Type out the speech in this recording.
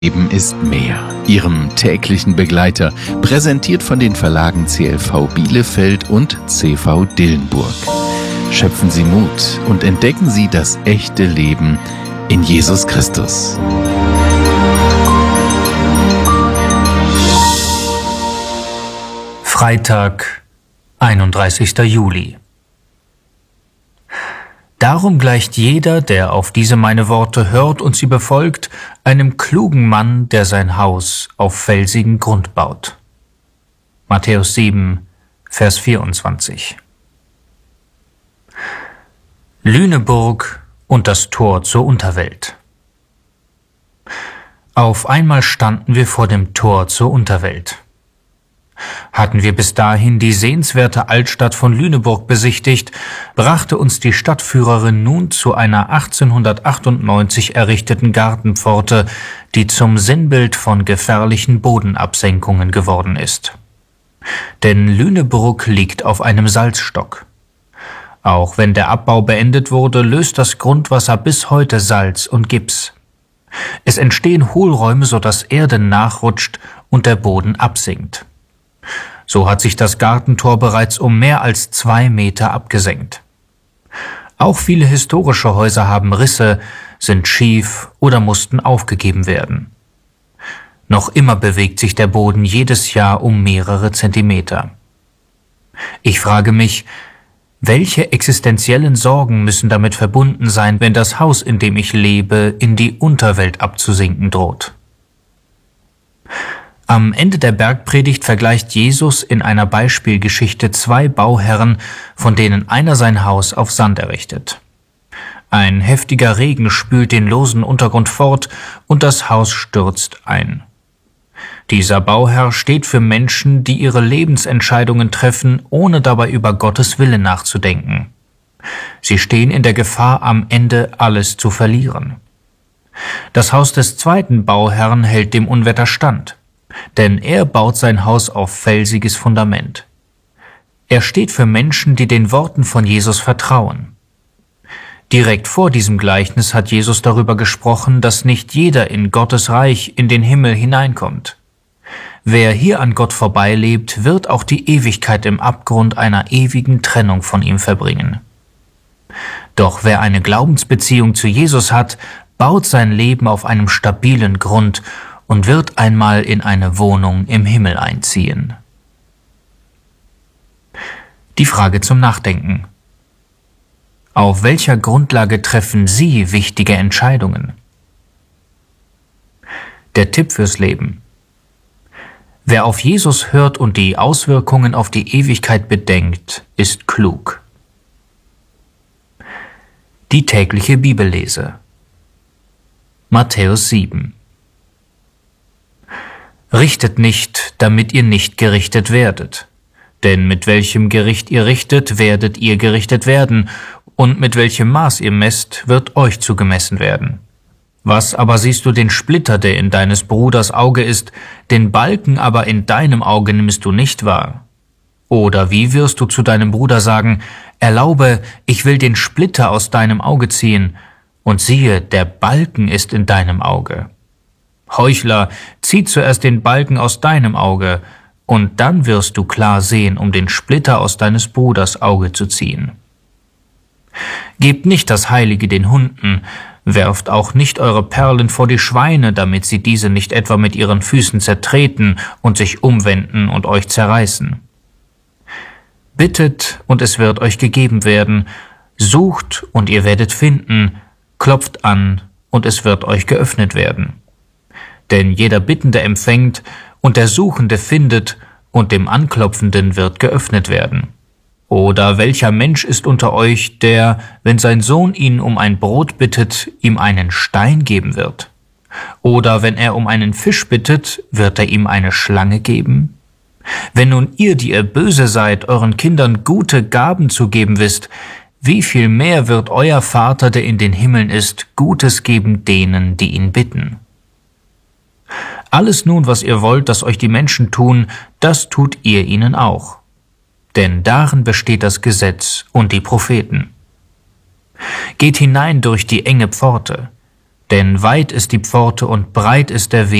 Leben ist mehr, Ihrem täglichen Begleiter, präsentiert von den Verlagen CLV Bielefeld und CV Dillenburg. Schöpfen Sie Mut und entdecken Sie das echte Leben in Jesus Christus. Freitag, 31. Juli. Darum gleicht jeder, der auf diese meine Worte hört und sie befolgt, einem klugen Mann, der sein Haus auf felsigen Grund baut. Matthäus 7, Vers 24. Lüneburg und das Tor zur Unterwelt. Auf einmal standen wir vor dem Tor zur Unterwelt. Hatten wir bis dahin die sehenswerte Altstadt von Lüneburg besichtigt, brachte uns die Stadtführerin nun zu einer 1898 errichteten Gartenpforte, die zum Sinnbild von gefährlichen Bodenabsenkungen geworden ist. Denn Lüneburg liegt auf einem Salzstock. Auch wenn der Abbau beendet wurde, löst das Grundwasser bis heute Salz und Gips. Es entstehen Hohlräume, sodass Erde nachrutscht und der Boden absinkt. So hat sich das Gartentor bereits um mehr als 2 Meter abgesenkt. Auch viele historische Häuser haben Risse, sind schief oder mussten aufgegeben werden. Noch immer bewegt sich der Boden jedes Jahr um mehrere Zentimeter. Ich frage mich, welche existenziellen Sorgen müssen damit verbunden sein, wenn das Haus, in dem ich lebe, in die Unterwelt abzusinken droht? Am Ende der Bergpredigt vergleicht Jesus in einer Beispielgeschichte 2 Bauherren, von denen einer sein Haus auf Sand errichtet. Ein heftiger Regen spült den losen Untergrund fort und das Haus stürzt ein. Dieser Bauherr steht für Menschen, die ihre Lebensentscheidungen treffen, ohne dabei über Gottes Wille nachzudenken. Sie stehen in der Gefahr, am Ende alles zu verlieren. Das Haus des zweiten Bauherrn hält dem Unwetter stand. Denn er baut sein Haus auf felsiges Fundament. Er steht für Menschen, die den Worten von Jesus vertrauen. Direkt vor diesem Gleichnis hat Jesus darüber gesprochen, dass nicht jeder in Gottes Reich in den Himmel hineinkommt. Wer hier an Gott vorbeilebt, wird auch die Ewigkeit im Abgrund einer ewigen Trennung von ihm verbringen. Doch wer eine Glaubensbeziehung zu Jesus hat, baut sein Leben auf einem stabilen Grund und wird einmal in eine Wohnung im Himmel einziehen. Die Frage zum Nachdenken. Auf welcher Grundlage treffen Sie wichtige Entscheidungen? Der Tipp fürs Leben. Wer auf Jesus hört und die Auswirkungen auf die Ewigkeit bedenkt, ist klug. Die tägliche Bibellese. Matthäus 7. Richtet nicht, damit ihr nicht gerichtet werdet. Denn mit welchem Gericht ihr richtet, werdet ihr gerichtet werden, und mit welchem Maß ihr messt, wird euch zugemessen werden. Was aber siehst du den Splitter, der in deines Bruders Auge ist, den Balken aber in deinem Auge nimmst du nicht wahr? Oder wie wirst du zu deinem Bruder sagen, erlaube, ich will den Splitter aus deinem Auge ziehen, und siehe, der Balken ist in deinem Auge? Heuchler, zieh zuerst den Balken aus deinem Auge, und dann wirst du klar sehen, um den Splitter aus deines Bruders Auge zu ziehen. Gebt nicht das Heilige den Hunden, werft auch nicht eure Perlen vor die Schweine, damit sie diese nicht etwa mit ihren Füßen zertreten und sich umwenden und euch zerreißen. Bittet, und es wird euch gegeben werden, sucht, und ihr werdet finden, klopft an, und es wird euch geöffnet werden. Denn jeder Bittende empfängt, und der Suchende findet, und dem Anklopfenden wird geöffnet werden. Oder welcher Mensch ist unter euch, der, wenn sein Sohn ihn um ein Brot bittet, ihm einen Stein geben wird? Oder wenn er um einen Fisch bittet, wird er ihm eine Schlange geben? Wenn nun ihr, die ihr böse seid, euren Kindern gute Gaben zu geben wisst, wie viel mehr wird euer Vater, der in den Himmeln ist, Gutes geben denen, die ihn bitten? Alles nun, was ihr wollt, dass euch die Menschen tun, das tut ihr ihnen auch. Denn darin besteht das Gesetz und die Propheten. Geht hinein durch die enge Pforte, Denn weit ist die Pforte und breit ist der Weg,